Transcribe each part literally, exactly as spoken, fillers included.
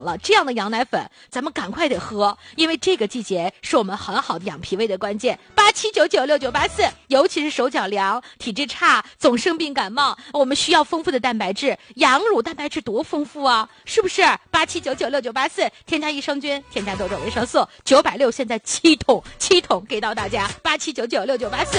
了，这样的羊奶粉咱们赶快得喝，因为这个季节是我们很好的养脾胃的关键。八七九九六九八四，尤其是手脚凉、体质差、总生病感冒，我们需要丰富的蛋白质。羊乳蛋白质多丰富啊，是不是？八七九九六九八四，添加益生菌，添加多种维生素，九百六现在七桶，七桶给到大家。八七九九六九八四。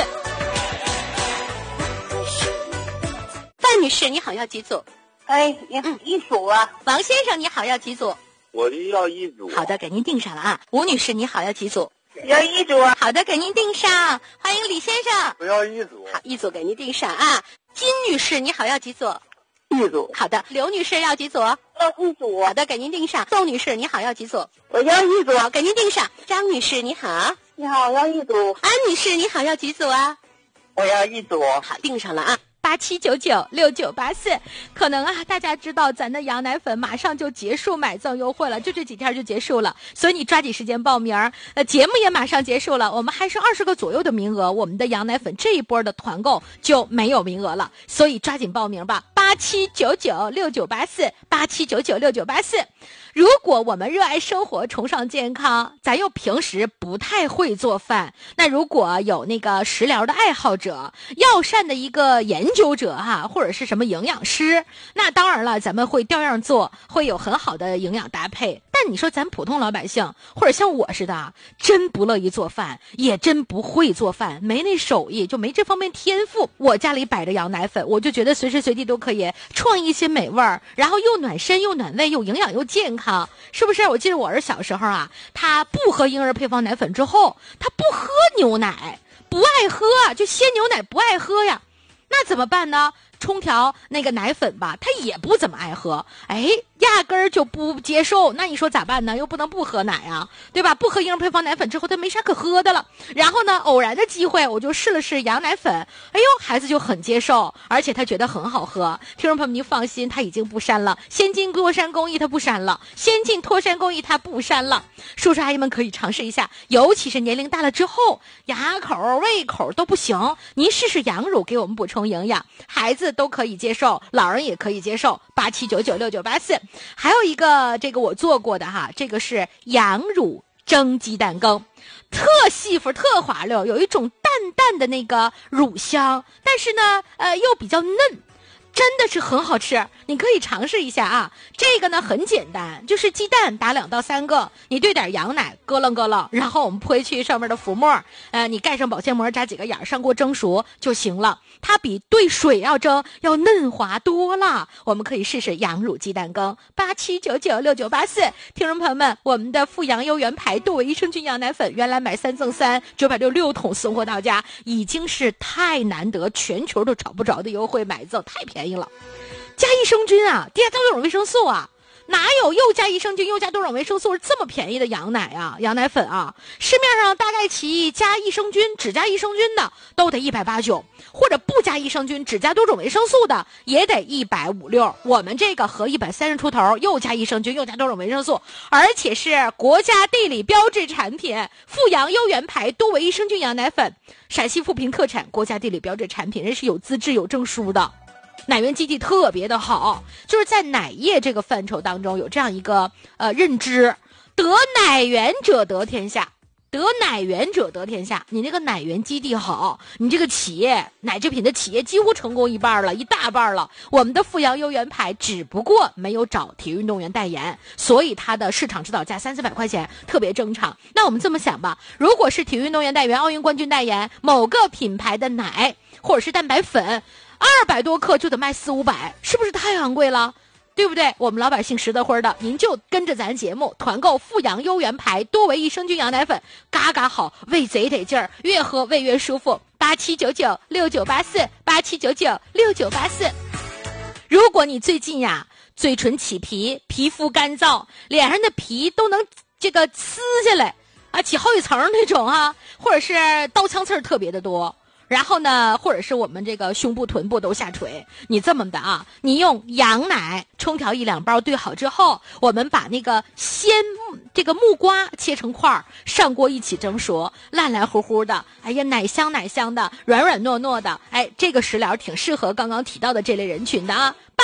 范女士，你好，要几组？ 哎，嗯，一组啊。 王先生，你好，要几组？ 我就要一组。 好的，给您订上了啊。吴女士，你好，要几组？ 要一组啊。 好的，给您订上。欢迎李先生。 我要一组。 好，一组给您订上啊。金女士，你好，要几组？ 一组。 好的。刘女士要几组？ 要一组。 好的，给您订上。宋女士，你好，要几组？ 我要一组。 好，给您订上。张女士，你好。 你好，要一组。 安女士，你好，要几组啊？ 我要一组。 好，订上了啊。八七九九六九八四，可能啊，大家知道咱的羊奶粉马上就结束买赠优惠了，就这几天就结束了，所以你抓紧时间报名。呃，节目也马上结束了，我们还剩二十个左右的名额，我们的羊奶粉这一波的团购就没有名额了，所以抓紧报名吧。八七九九六九八四，八七九九六九八四。如果我们热爱生活，崇尚健康，咱又平时不太会做饭，那如果有那个食疗的爱好者、药膳的一个研究者哈，或者是什么营养师，那当然了，咱们会调样做，会有很好的营养搭配。但你说咱普通老百姓，或者像我似的，真不乐意做饭，也真不会做饭，没那手艺，就没这方面天赋。我家里摆着羊奶粉，我就觉得随时随地都可以创意一些美味儿，然后又暖身又暖胃又营养又健康，是不是？我记得我儿小时候啊，他不喝婴儿配方奶粉之后，他不喝牛奶，不爱喝，就鲜牛奶不爱喝呀，那怎么办呢？冲调那个奶粉吧，他也不怎么爱喝，哎，压根儿就不接受。那你说咋办呢？又不能不喝奶啊，对吧？不喝婴儿配方奶粉之后，他没啥可喝的了。然后呢，偶然的机会，我就试了试羊奶粉，哎呦，孩子就很接受，而且他觉得很好喝。听众朋友们，您放心，他已经不删了。先进脱山工艺他不删了，先进脱山工艺他不删了。叔叔阿姨们可以尝试一下，尤其是年龄大了之后，牙口、胃口都不行，您试试羊乳给我们补充营养，孩子都可以接受，老人也可以接受。八七九九六九八四。还有一个这个我做过的哈，这个是羊乳蒸鸡蛋羹，特细服特滑溜，有一种淡淡的那个乳香，但是呢呃又比较嫩，真的是很好吃，你可以尝试一下啊。这个呢很简单，就是鸡蛋打两到三个，你兑点羊奶咯楞咯楞，然后我们泼去上面的浮沫，呃，你盖上保鲜膜，扎几个眼，上锅蒸熟就行了。它比兑水要蒸要嫩滑多了。我们可以试试羊乳鸡蛋羹。八七九九六九八四，听众朋友们，我们的富阳优元牌杜维益生菌羊奶粉，原来买三赠三，九百六六桶送货到家，已经是太难得，全球都找不着的优惠买赠，太便宜了。加益生菌啊，加多种维生素啊，哪有又加益生菌又加多种维生素这么便宜的羊奶啊，羊奶粉啊？市面上大概其加益生菌只加益生菌的都得一百八九，或者不加益生菌只加多种维生素的也得一百五六。我们这个合一百三十出头，又加益生菌又加多种维生素，而且是国家地理标志产品，富阳优元牌多维益生菌羊奶粉，陕西富平特产，国家地理标志产品，人是有资质有证书的。奶源基地特别的好，就是在奶业这个范畴当中有这样一个呃认知，得奶源者得天下，得奶源者得天下。你那个奶源基地好，你这个企业奶制品的企业几乎成功一半了，一大半了。我们的富阳优元牌只不过没有找体育运动员代言，所以它的市场指导价三四百块钱特别正常。那我们这么想吧，如果是体育运动员代言、奥运冠军代言某个品牌的奶或者是蛋白粉，二百多克就得卖四五百，是不是太昂贵了？对不对？我们老百姓实得灰的，您就跟着咱节目团购富阳优元牌多维益生菌羊奶粉，嘎嘎好，胃贼得劲儿，越喝胃越舒服。八七九九六九八四，八七九九六九八四。如果你最近呀嘴唇起皮，皮肤干燥，脸上的皮都能这个撕下来啊，起好几层那种啊，或者是刀枪刺儿特别的多。然后呢，或者是我们这个胸部臀部都下垂，你这么的啊，你用羊奶冲调一两包兑好之后，我们把那个鲜这个木瓜切成块，上锅一起蒸熟，烂烂乎乎的，哎呀，奶香奶香的，软软糯糯的，哎，这个食疗挺适合刚刚提到的这类人群的啊。八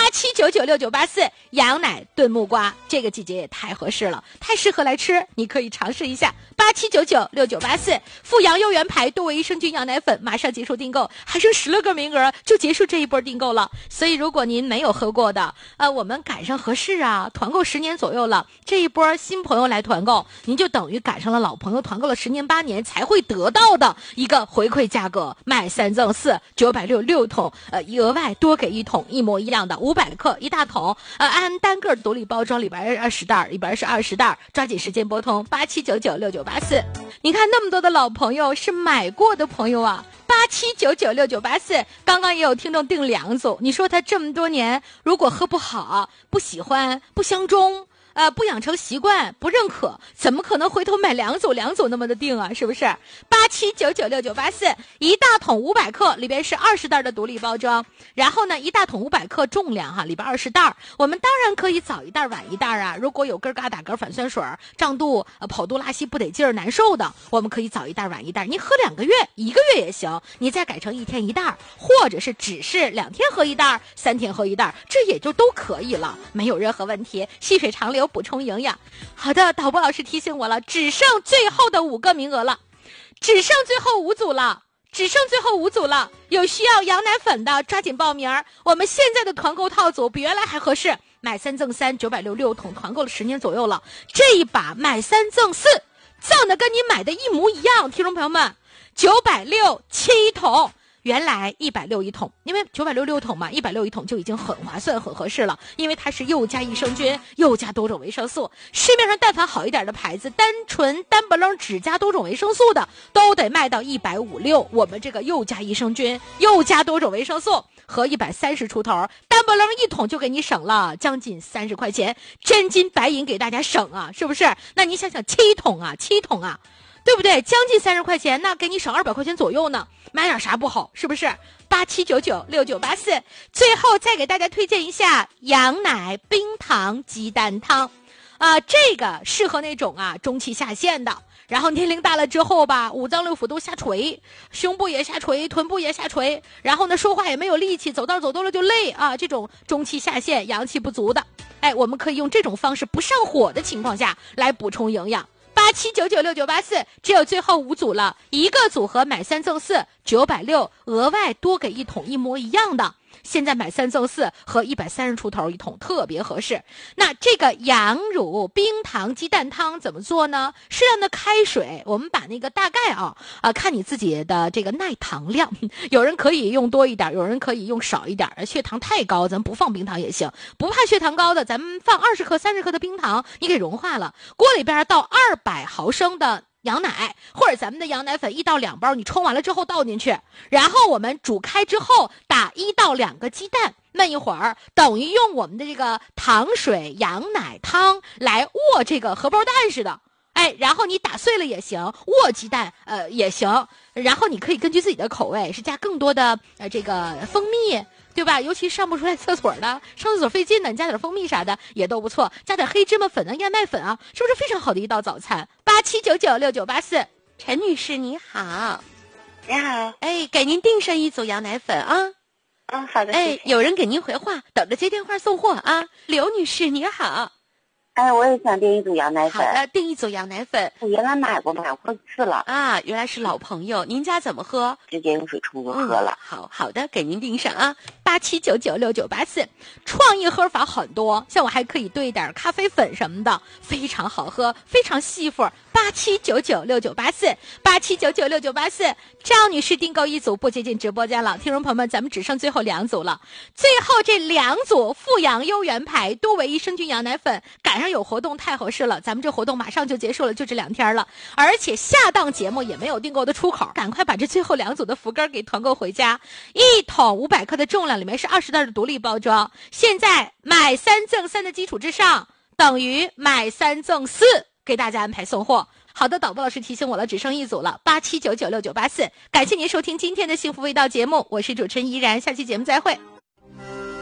八七九九六九八四，羊奶炖木瓜，这个季节也太合适了，太适合来吃，你可以尝试一下。八七九九六九八四，富阳优原牌多维益生菌羊奶粉马上结束订购，还剩十六个名额就结束这一波订购了。所以如果您没有喝过的，呃，我们赶上合适啊，团购十年左右了，这一波新朋友来团购，您就等于赶上了老朋友团购了十年八年才会得到的一个回馈价格，买三赠四，九百六六桶，呃，额外多给一桶一模一样的五百克一大桶，呃，按单个独立包装，里边二十袋，里边是二十袋，抓紧时间拨通八七九九六九八四。你看那么多的老朋友是买过的朋友啊，八七九九六九八四，刚刚也有听众订两组，你说他这么多年如果喝不好、不喜欢、不相中。呃，不养成习惯，不认可，怎么可能回头买两组两组那么的定啊？是不是？八七九九六九八四，一大桶五百克，里边是二十袋的独立包装，然后呢，一大桶五百克重量哈，里边二十袋，我们当然可以早一袋晚一袋啊。如果有根嘎打嗝、反酸水、胀肚、呃、跑肚拉稀不得劲儿、难受的，我们可以早一袋晚一袋。你喝两个月、一个月也行，你再改成一天一袋，或者是只是两天喝一袋、三天喝一袋，这也就都可以了，没有任何问题。细水长流。补充营养。好的，导播老师提醒我了，只剩最后的五个名额了，只剩最后五组了，只剩最后五组了。有需要羊奶粉的抓紧报名，我们现在的团购套组比原来还合适，买三赠三，九百六六桶，团购了十年左右了。这一把买三赠四，赠的跟你买的一模一样，听众朋友们，九百六七桶。原来一百六一桶，因为九百六六桶嘛，一百六一桶就已经很划算很合适了，因为它是又加益生菌又加多种维生素。市面上但凡好一点的牌子，单纯单不楞只加多种维生素的都得卖到一百五六，我们这个又加益生菌又加多种维生素和一百三十出头，单不楞一桶就给你省了将近三十块钱，真金白银给大家省啊，是不是？那你想想七桶啊七桶啊，对不对？将近三十块钱，那给你省二百块钱左右呢，买点啥不好？是不是？八七九九六九八四。最后再给大家推荐一下羊奶冰糖鸡蛋汤，啊、呃，这个适合那种啊中气下陷的，然后年龄大了之后吧，五脏六腑都下垂，胸部也下垂，臀部也下垂，然后呢说话也没有力气，走道走多了就累啊，这种中气下陷、阳气不足的，哎，我们可以用这种方式不上火的情况下来补充营养。八七九九六九八四，只有最后五组了，一个组合买三赠四，九百六，额外多给一桶一模一样的。现在买三赠四和一百三十出头一桶特别合适。那这个羊乳冰糖鸡蛋汤怎么做呢？适量的开水，我们把那个大概啊啊看你自己的这个耐糖量，有人可以用多一点，有人可以用少一点，血糖太高咱不放冰糖也行，不怕血糖高的咱们放二十克三十克的冰糖，你给融化了，锅里边倒二百毫升的羊奶，或者咱们的羊奶粉一到两包，你冲完了之后倒进去，然后我们煮开之后打一到两个鸡蛋，焖一会儿，等于用我们的这个糖水羊奶汤来握这个荷包蛋似的。哎，然后你打碎了也行，握鸡蛋呃也行，然后你可以根据自己的口味是加更多的呃这个蜂蜜，对吧？尤其上不出来厕所的，上厕所费劲的，你加点蜂蜜啥的也都不错，加点黑芝麻粉啊、燕麦粉啊，是不是非常好的一道早餐？八七九九六九八四，陈女士你好， 你好， 哎，给您订上一组羊奶粉啊。 嗯，好的， 哎， 谢谢。 有人给您回话，等着接电话送货啊。刘女士你好。 哎，我也想订一组羊奶粉。 好的，订一组羊奶粉。 我原来买过，买过一次了啊，原来是老朋友。您家怎么喝？ 直接用水冲就喝了。 嗯、好好的，给您订上啊。八七九九六九八四，创意喝法很多，像我还可以兑一点咖啡粉什么的，非常好喝，非常细服。八七九九六九八四，八七九九六九八四，赵女士订购一组不接进直播间了，听众朋友们，咱们只剩最后两组了。最后这两组富阳优原牌多维益生菌羊奶粉，赶上有活动太合适了，咱们这活动马上就结束了，就这两天了，而且下档节目也没有订购的出口，赶快把这最后两组的福根给团购回家。一桶五百克的重量，里面是二十袋的独立包装，现在买三赠三的基础之上，等于买三赠四，给大家安排送货。好的，导播老师提醒我了，只剩一组了，八七九九六九八四。感谢您收听今天的幸福味道节目，我是主持人依然，下期节目再会。